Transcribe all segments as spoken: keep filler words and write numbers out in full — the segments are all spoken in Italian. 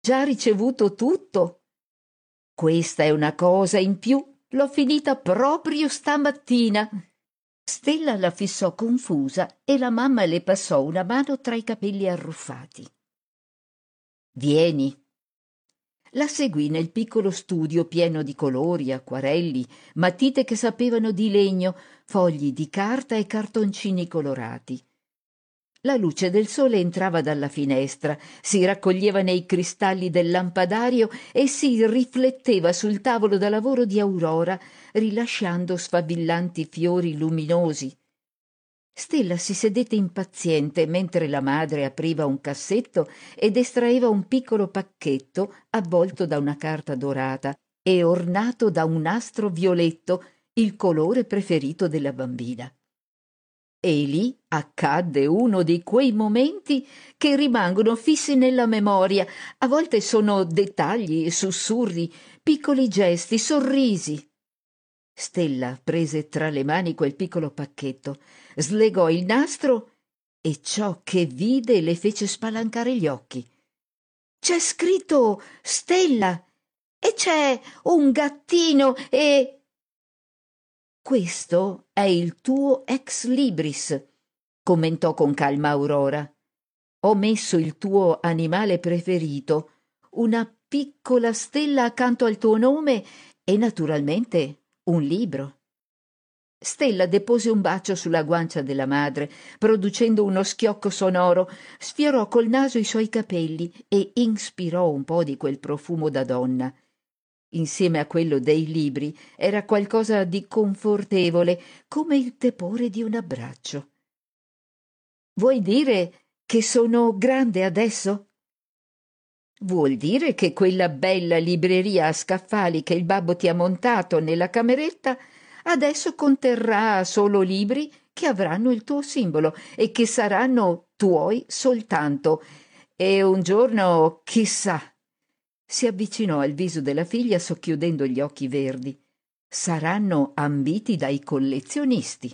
già ricevuto tutto. Questa è una cosa in più, l'ho finita proprio stamattina. Stella la fissò confusa e la mamma le passò una mano tra i capelli arruffati. Vieni. La seguì nel piccolo studio pieno di colori, acquarelli, matite che sapevano di legno, fogli di carta e cartoncini colorati. La luce del sole entrava dalla finestra, si raccoglieva nei cristalli del lampadario e si rifletteva sul tavolo da lavoro di Aurora, rilasciando sfavillanti fiori luminosi. Stella si sedette impaziente mentre la madre apriva un cassetto ed estraeva un piccolo pacchetto avvolto da una carta dorata e ornato da un nastro violetto, il colore preferito della bambina. E lì accadde uno di quei momenti che rimangono fissi nella memoria. A volte sono dettagli, sussurri, piccoli gesti, sorrisi. Stella prese tra le mani quel piccolo pacchetto, slegò il nastro e ciò che vide le fece spalancare gli occhi. C'è scritto Stella e c'è un gattino e... Questo è il tuo ex libris, commentò con calma Aurora. Ho messo il tuo animale preferito, una piccola stella accanto al tuo nome e naturalmente un libro. Stella depose un bacio sulla guancia della madre, producendo uno schiocco sonoro, sfiorò col naso i suoi capelli e inspirò un po' di quel profumo da donna. Insieme a quello dei libri era qualcosa di confortevole, come il tepore di un abbraccio. Vuoi dire che sono grande adesso? Vuol dire che quella bella libreria a scaffali che il babbo ti ha montato nella cameretta adesso conterrà solo libri che avranno il tuo simbolo e che saranno tuoi soltanto. E un giorno, chissà, si avvicinò al viso della figlia socchiudendo gli occhi verdi. Saranno ambiti dai collezionisti.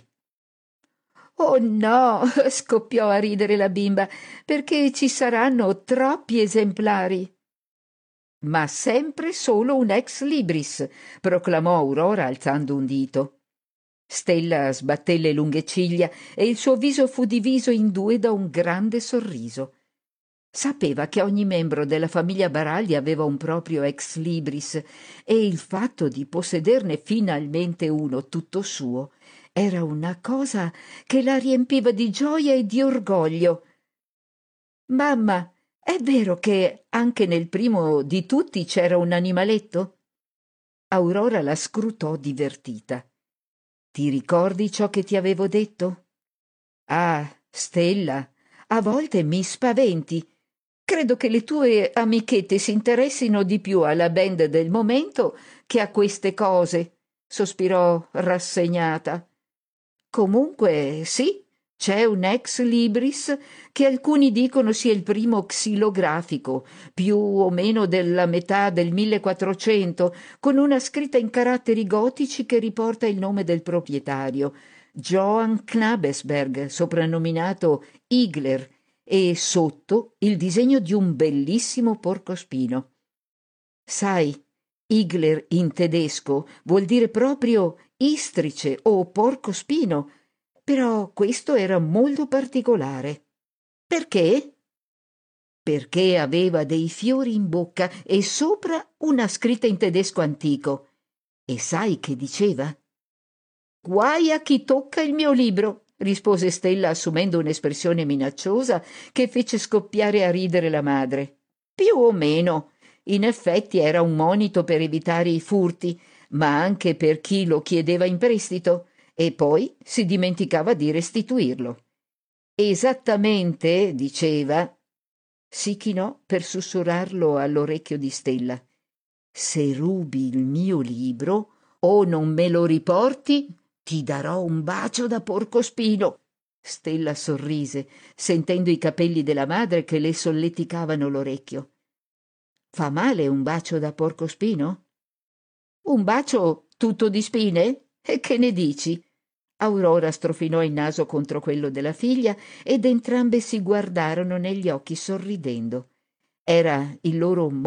Oh no, scoppiò a ridere la bimba, perché ci saranno troppi esemplari. Ma sempre solo un ex libris, proclamò Aurora alzando un dito. Stella sbatté le lunghe ciglia e il suo viso fu diviso in due da un grande sorriso. Sapeva che ogni membro della famiglia Baraldi aveva un proprio ex libris e il fatto di possederne finalmente uno tutto suo era una cosa che la riempiva di gioia e di orgoglio. Mamma, è vero che anche nel primo di tutti c'era un animaletto? Aurora la scrutò divertita. Ti ricordi ciò che ti avevo detto? Ah, Stella, a volte mi spaventi. Credo che le tue amichette si interessino di più alla band del momento che a queste cose, sospirò rassegnata. Comunque, sì, c'è un ex libris che alcuni dicono sia il primo xilografico, più o meno della metà del millequattrocento, con una scritta in caratteri gotici che riporta il nome del proprietario, Johann Knabesberg, soprannominato Igler, e sotto il disegno di un bellissimo porcospino. Sai, Igler in tedesco vuol dire proprio istrice o porcospino, però questo era molto particolare. Perché? Perché aveva dei fiori in bocca e sopra una scritta in tedesco antico. E sai che diceva? Guai a chi tocca il mio libro, rispose Stella assumendo un'espressione minacciosa che fece scoppiare a ridere la madre. Più o meno. In effetti era un monito per evitare i furti, ma anche per chi lo chiedeva in prestito, e poi si dimenticava di restituirlo. Esattamente, diceva, si chinò per sussurrarlo all'orecchio di Stella. Se rubi il mio libro o non me lo riporti, ti darò un bacio da porcospino. Stella sorrise, sentendo i capelli della madre che le solleticavano l'orecchio. Fa male un bacio da porcospino? Un bacio tutto di spine? E che ne dici? Aurora strofinò il naso contro quello della figlia ed entrambe si guardarono negli occhi sorridendo. Era il loro